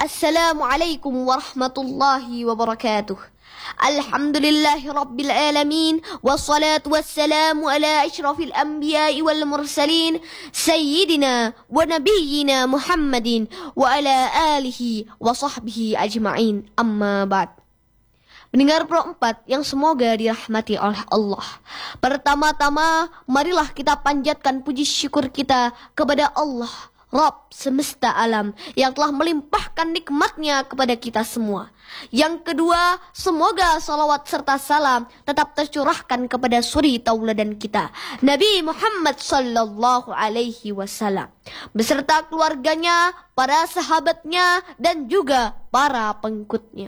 Assalamualaikum warahmatullahi wabarakatuh. Alhamdulillahi rabbil alamin, wassalatu wassalamu ala asyrafil anbiya'i wal mursalin, sayyidina wa nabiyyina Muhammadin wa ala alihi wa sahbihi ajma'in. Amma ba'd. Pendengar Pro 4 yang semoga dirahmati oleh Allah. Pertama-tama, marilah kita panjatkan puji syukur kita kepada Allah, Rabb semesta alam, yang telah melimpahkan nikmatnya kepada kita semua. Yang kedua, semoga salawat serta salam tetap tercurahkan kepada suri tauladan kita, Nabi Muhammad sallallahu alaihi wasallam, beserta keluarganya, para sahabatnya, dan juga para pengikutnya.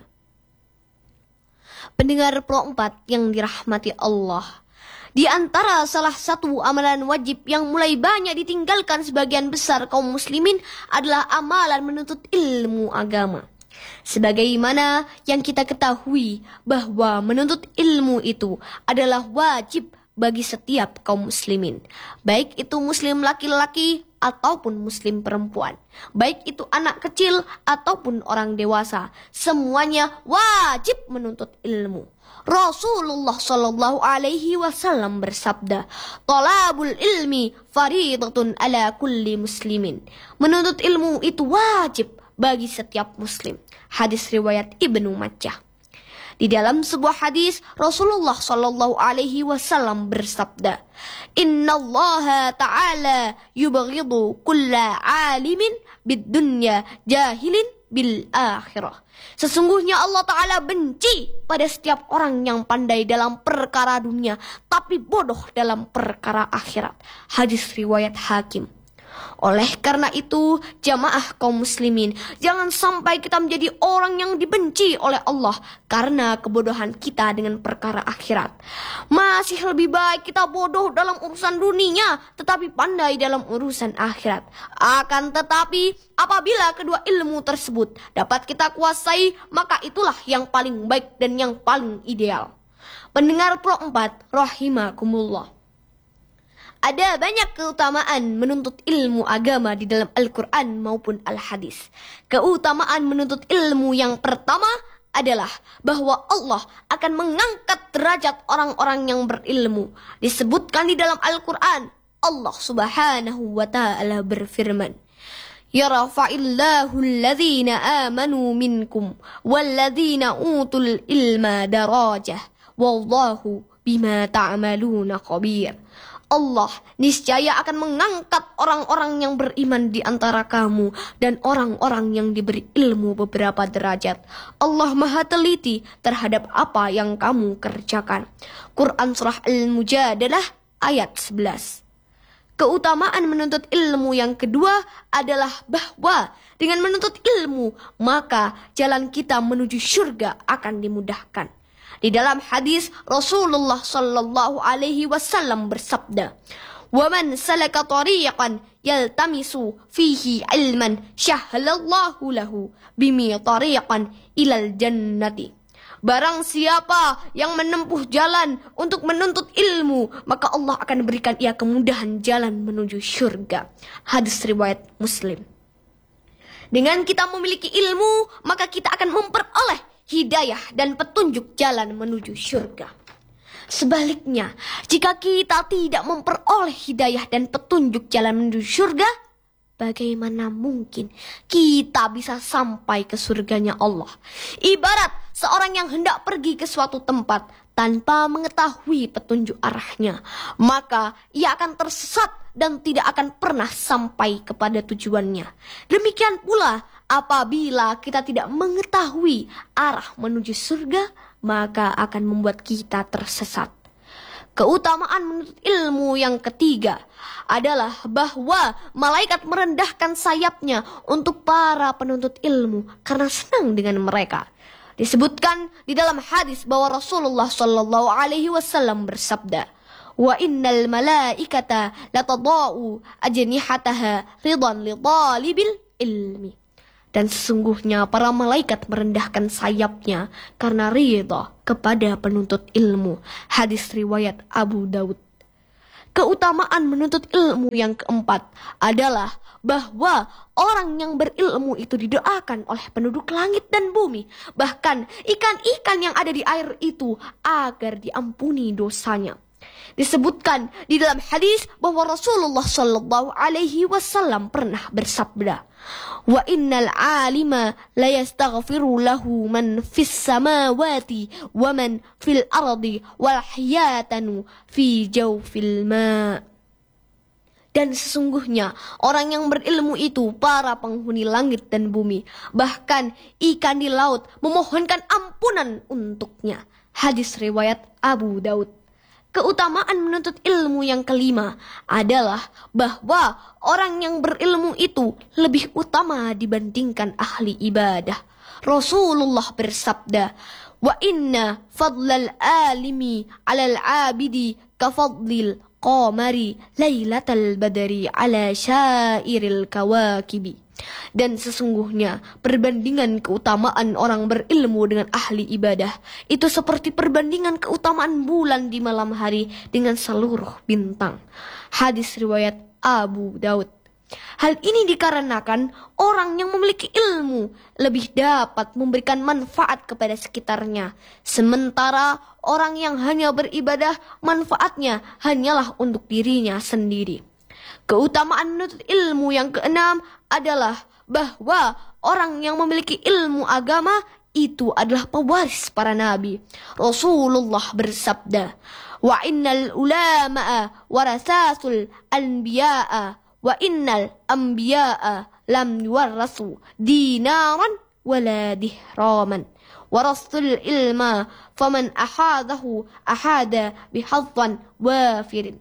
Pendengar Pro 4 yang dirahmati Allah, di antara salah satu amalan wajib yang mulai banyak ditinggalkan sebagian besar kaum muslimin adalah amalan menuntut ilmu agama. Sebagaimana yang kita ketahui bahwa menuntut ilmu itu adalah wajib bagi setiap kaum muslimin, baik itu muslim laki-laki ataupun muslim perempuan, baik itu anak kecil ataupun orang dewasa, semuanya wajib menuntut ilmu. Rasulullah sallallahu alaihi wasallam bersabda, "Talabul ilmi faridatun ala kulli muslimin." Menuntut ilmu itu wajib bagi setiap muslim. Hadis riwayat Ibnu Majah. Di dalam sebuah hadis, Rasulullah sallallahu alaihi wasallam bersabda, "Innallaha ta'ala yubghidu kulla 'alimin bid-dunya jahilin bil akhirah." Sesungguhnya Allah Ta'ala benci pada setiap orang yang pandai dalam perkara dunia, tapi bodoh dalam perkara akhirat. Hadis riwayat Hakim. Oleh karena itu, jamaah kaum muslimin, jangan sampai kita menjadi orang yang dibenci oleh Allah karena kebodohan kita dengan perkara akhirat. Masih lebih baik kita bodoh dalam urusan dunia, tetapi pandai dalam urusan akhirat. Akan tetapi, apabila kedua ilmu tersebut dapat kita kuasai, maka itulah yang paling baik dan yang paling ideal. Pendengar Pro 4, rahimakumullah. Ada banyak keutamaan menuntut ilmu agama di dalam Al-Quran maupun Al-Hadis. Keutamaan menuntut ilmu yang pertama adalah bahwa Allah akan mengangkat derajat orang-orang yang berilmu. Disebutkan di dalam Al-Quran, Allah subhanahu wa ta'ala berfirman, "Yarafa'illahu alladhina amanu minkum walladhina utul ilma darajah wallahu bima ta'amaluna khabir." Allah niscaya akan mengangkat orang-orang yang beriman di antara kamu dan orang-orang yang diberi ilmu beberapa derajat. Allah Maha teliti terhadap apa yang kamu kerjakan. Quran Surah Al-Mujadalah ayat 11. Keutamaan menuntut ilmu yang kedua adalah bahwa dengan menuntut ilmu, maka jalan kita menuju surga akan dimudahkan. Di dalam hadis, Rasulullah sallallahu alaihi wasallam bersabda, "Wa man salaka tariqan yaltamisu fihi ilman syahhalallahu lahu bimi tariqan ilal jannati." Barang siapa yang menempuh jalan untuk menuntut ilmu, maka Allah akan berikan ia kemudahan jalan menuju surga. Hadis riwayat Muslim. Dengan kita memiliki ilmu, maka kita akan memperoleh hidayah dan petunjuk jalan menuju surga. Sebaliknya, jika kita tidak memperoleh hidayah dan petunjuk jalan menuju surga, bagaimana mungkin kita bisa sampai ke surganya Allah? Ibarat seorang yang hendak pergi ke suatu tempat tanpa mengetahui petunjuk arahnya, maka ia akan tersesat dan tidak akan pernah sampai kepada tujuannya. Demikian pula, apabila kita tidak mengetahui arah menuju surga, maka akan membuat kita tersesat. Keutamaan menuntut ilmu yang ketiga adalah bahwa malaikat merendahkan sayapnya untuk para penuntut ilmu karena senang dengan mereka. Disebutkan di dalam hadis bahwa Rasulullah sallallahu alaihi wasallam bersabda, "Wa innal malaikata latadau ajnihataha ridan li talibil ilmi." Dan sesungguhnya para malaikat merendahkan sayapnya karena ridha kepada penuntut ilmu. Hadis riwayat Abu Daud. Keutamaan menuntut ilmu yang keempat adalah bahwa orang yang berilmu itu didoakan oleh penduduk langit dan bumi. Bahkan ikan-ikan yang ada di air itu agar diampuni dosanya. Disebutkan di dalam hadis bahwa Rasulullah Shallallahu Alaihi Wasallam pernah bersabda, "Wa innal alima la yastaghfiru lahu man fis samawati wa man fil ardi wal hayatanu fi jawfil ma." Dan sesungguhnya orang yang berilmu itu para penghuni langit dan bumi, bahkan ikan di laut memohonkan ampunan untuknya. Hadis riwayat Abu Daud. Keutamaan menuntut ilmu yang kelima adalah bahwa orang yang berilmu itu lebih utama dibandingkan ahli ibadah. Rasulullah bersabda, "Wa inna fadlal alimi 'alal 'abidi kafadlil qamari lailatal badri 'ala syairil kawakibi." Dan sesungguhnya perbandingan keutamaan orang berilmu dengan ahli ibadah itu seperti perbandingan keutamaan bulan di malam hari dengan seluruh bintang. Hadis riwayat Abu Daud. Hal ini dikarenakan orang yang memiliki ilmu lebih dapat memberikan manfaat kepada sekitarnya. Sementara orang yang hanya beribadah, manfaatnya hanyalah untuk dirinya sendiri. Keutamaan menuntut ilmu yang keenam adalah bahwa orang yang memiliki ilmu agama itu adalah pewaris para nabi. Rasulullah bersabda, "Wa innal ulama'a warasatul anbiya'a wa innal anbiya'a lam yuwarrasu dinaran wala dihraman. Warasul ilma faman ahadahu ahada bihadhan wafirin."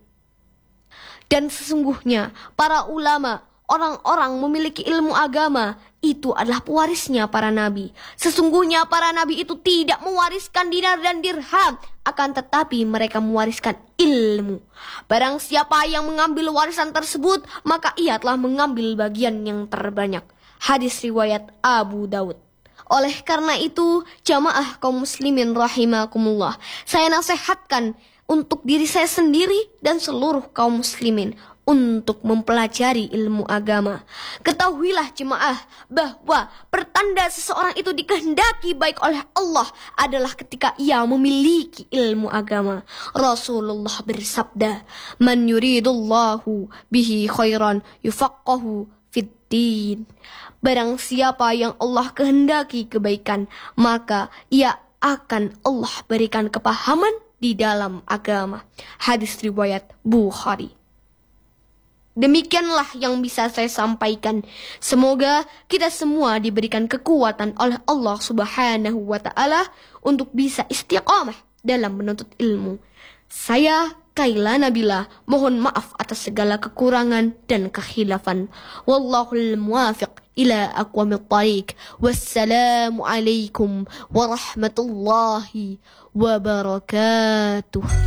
Dan sesungguhnya para ulama, orang-orang memiliki ilmu agama, itu adalah pewarisnya para nabi. Sesungguhnya para nabi itu tidak mewariskan dinar dan dirham, akan tetapi mereka mewariskan ilmu. Barang siapa yang mengambil warisan tersebut, maka ia telah mengambil bagian yang terbanyak. Hadis riwayat Abu Daud. Oleh karena itu, jamaah kaum muslimin rahimakumullah, saya nasihatkan untuk diri saya sendiri dan seluruh kaum muslimin untuk mempelajari ilmu agama. Ketahuilah jemaah bahwa pertanda seseorang itu dikehendaki baik oleh Allah adalah ketika ia memiliki ilmu agama. Rasulullah bersabda, "Man yuridullahu bihi khairan yufaqqahu fid din." Barang siapa yang Allah kehendaki kebaikan, maka ia akan Allah berikan kepahaman di dalam agama. Hadis riwayat Bukhari. Demikianlah yang bisa saya sampaikan. Semoga kita semua diberikan kekuatan oleh Allah Subhanahu wa Ta'ala untuk bisa istiqamah dalam menuntut ilmu. Saya Kaila Nabila, mohon maaf atas segala kekurangan dan kekhilafan. Wallahul muwafiq ila aqwamit thariq. Wassalamu alaikum warahmatullahi wabarakatuh.